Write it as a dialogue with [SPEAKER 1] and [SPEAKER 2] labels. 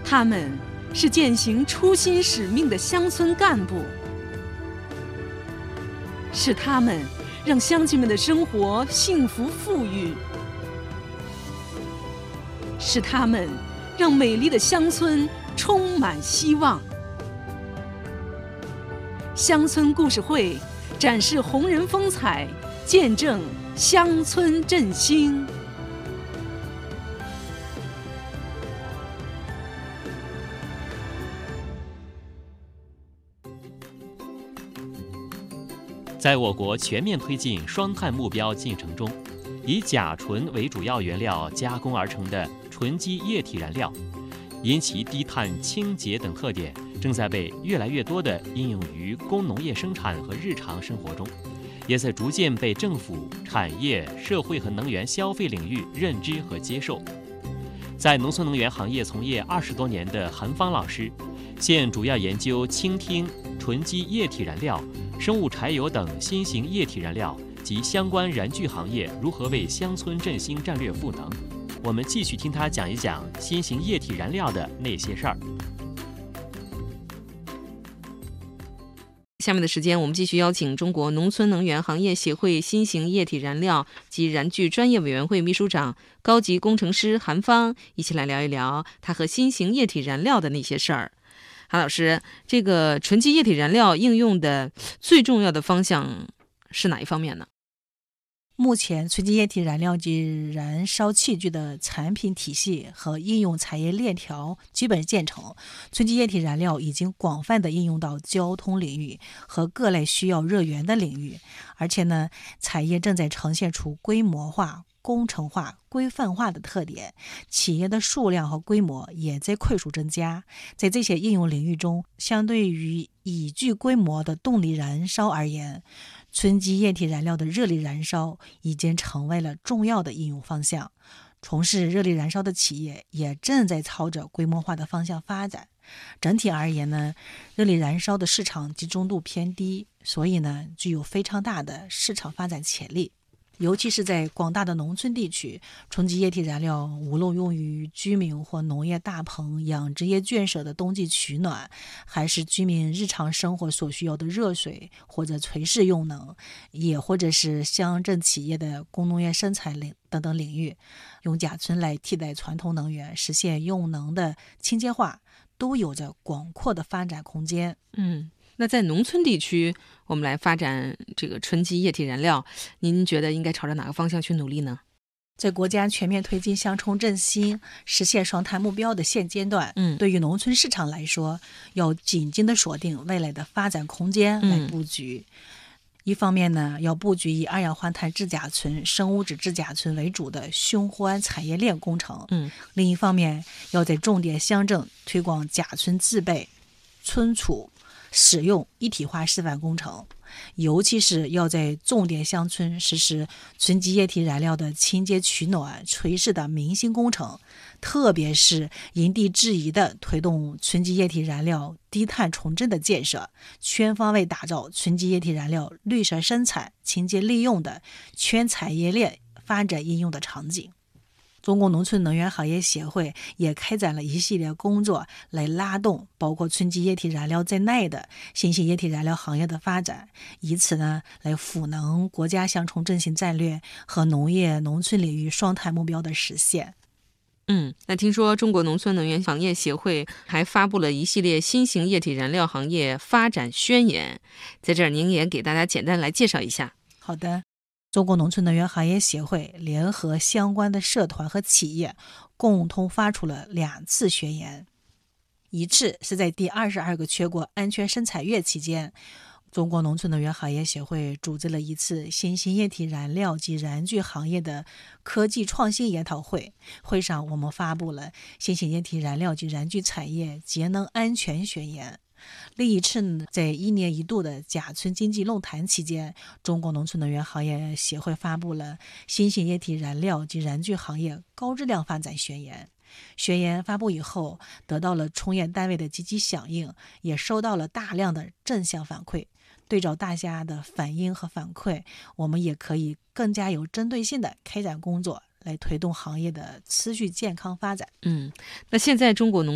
[SPEAKER 1] 他们是践行初心使命的乡村干部，是他们让乡亲们的生活幸福富裕，是他们让美丽的乡村充满希望。乡村故事会展示红人风采，见证乡村振兴。
[SPEAKER 2] 在我国全面推进双碳目标进程中，以甲醇为主要原料加工而成的纯基液体燃料，因其低碳、清洁等特点，正在被越来越多地应用于工农业生产和日常生活中，也在逐渐被政府、产业、社会和能源消费领域认知和接受。在农村能源行业从业20多年的韩芳老师，现主要研究倾听、纯基液体燃料、生物柴油等新型液体燃料及相关燃具行业如何为乡村振兴战略赋能。我们继续听他讲一讲新型液体燃料的那些事儿。
[SPEAKER 1] 下面的时间，我们继续邀请中国农村能源行业协会新型液体燃料及燃具专业委员会秘书长、高级工程师韩芳，一起来聊一聊他和新型液体燃料的那些事儿。韩老师，这个纯基液体燃料应用的最重要的方向是哪一方面呢？
[SPEAKER 3] 目前纯基液体燃料及燃烧器具的产品体系和应用产业链条基本建成，纯基液体燃料已经广泛的应用到交通领域和各类需要热源的领域，而且呢，产业正在呈现出规模化、工程化、规范化的特点，企业的数量和规模也在快速增加。在这些应用领域中，相对于已具规模的动力燃烧而言，纯基液体燃料的热力燃烧已经成为了重要的应用方向。从事热力燃烧的企业也正在朝着规模化的方向发展。整体而言呢，热力燃烧的市场集中度偏低，所以呢，具有非常大的市场发展潜力。尤其是在广大的农村地区，纯基液体燃料无论用于居民或农业大棚、养殖业圈舍的冬季取暖，还是居民日常生活所需要的热水或者炊事用能，也或者是乡镇企业的工农业生产等等领域，用甲醇来替代传统能源，实现用能的清洁化，都有着广阔的发展空间。
[SPEAKER 1] 那在农村地区，我们来发展这个纯基液体燃料，您觉得应该朝着哪个方向去努力呢？
[SPEAKER 3] 在国家全面推进乡村振兴、实现双碳目标的现阶段，对于农村市场来说，要紧紧地锁定未来的发展空间来布局。一方面呢，要布局以二氧化碳制甲醇、生物质制甲醇为主的循环产业链工程。另一方面，要在重点乡镇推广甲醇自备、存储、使用一体化示范工程，尤其是要在重点乡村实施纯基液体燃料的清洁取暖、炊事的明星工程，特别是因地制宜的推动纯基液体燃料低碳重镇的建设，全方位打造纯基液体燃料绿色生产、清洁利用的全产业链发展应用的场景。中国农村能源行业协会也开展了一系列工作，来拉动包括纯基液体燃料在内的新型液体燃料行业的发展，以此呢来赋能国家乡村振兴战略和农业农村领域双碳目标的实现。
[SPEAKER 1] 那听说中国农村能源行业协会还发布了一系列新型液体燃料行业发展宣言，在这儿您也给大家简单来介绍一下。
[SPEAKER 3] 好的。中国农村能源行业协会联合相关的社团和企业，共同发出了2次宣言。一次是在第22个全国安全生产月期间，中国农村能源行业协会组织了一次新型液体燃料及燃具行业的科技创新研讨会。会上我们发布了新型液体燃料及燃具产业节能安全宣言。另一次呢，在1年1度的甲醇经济论坛期间，中国农村能源行业协会发布了新型液体燃料及燃具行业高质量发展宣言。宣言发布以后，得到了从业单位的积极响应，也收到了大量的正向反馈。对照大家的反应和反馈，我们也可以更加有针对性的开展工作，来推动行业的持续健康发展。
[SPEAKER 1] 那现在中国农